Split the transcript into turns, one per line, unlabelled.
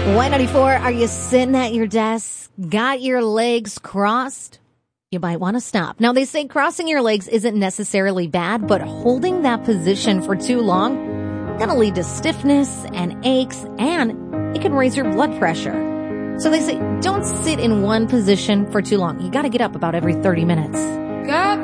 Y94, are you sitting at your desk, got your legs crossed? You might want to stop. Now, they say crossing your legs isn't necessarily bad, but holding that position for too long going to lead to stiffness and aches, and it can raise your blood pressure. So they say don't sit in one position for too long. You got to get up about every 30 minutes.